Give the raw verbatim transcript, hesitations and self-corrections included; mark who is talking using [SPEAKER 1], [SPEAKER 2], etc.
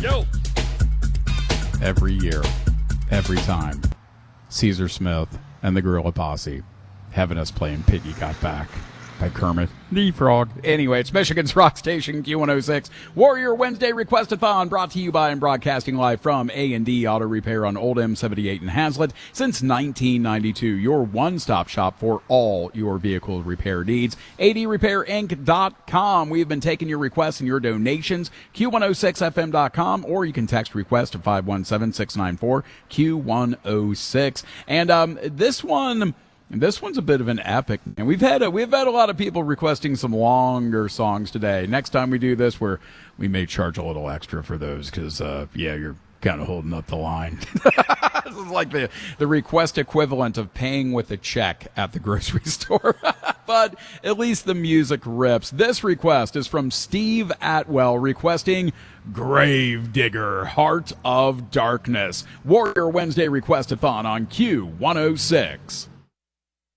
[SPEAKER 1] Yo.
[SPEAKER 2] Every year, every time, Caesar Smith and the Gorilla Posse having us playing Piggy Got Back by Kermit the Frog. Anyway, it's Michigan's Rock Station, Q one oh six. Warrior Wednesday Request-a-thon, brought to you by and broadcasting live from A and D Auto Repair on Old M seventy-eight in Hazlet since nineteen ninety-two. Your one-stop shop for all your vehicle repair needs. A D repair inc dot com. We've been taking your requests and your donations. Q one oh six F M dot com, or you can text request to five one seven, six nine four, Q one oh six. And um, this one... And this one's a bit of an epic, and we've had a, we've had a lot of people requesting some longer songs today. Next time we do this, where we may charge a little extra for those, because uh, yeah, you're kind of holding up the line. This is like the the request equivalent of paying with a check at the grocery store. But at least the music rips. This request is from Steve Atwell, requesting Gravedigger, Heart of Darkness. Warrior Wednesday Request-a-thon on Q one oh six.